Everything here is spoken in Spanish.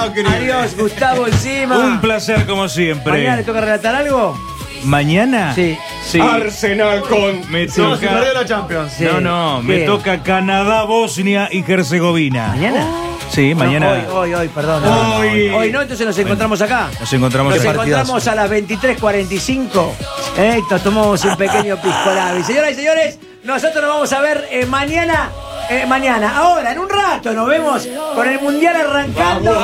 Chao, querido. Adiós, Gustavo Encima. Un placer como siempre. ¿Mañana le toca relatar algo? ¿Mañana? Sí. Sí. Arsenal con... Me No, se toca... perdió la Champions. Sí. No, ¿Qué? me toca Canadá, Bosnia y Herzegovina. ¿Mañana? Sí, mañana. No, hoy, perdón. Hoy. Hoy no, entonces nos encontramos acá. Nos encontramos Nos en encontramos a las 23:45. Nos tomamos un pequeño pisco labi. Señoras y señores, nosotros nos vamos a ver mañana. Ahora, en un rato, nos vemos con el Mundial arrancando.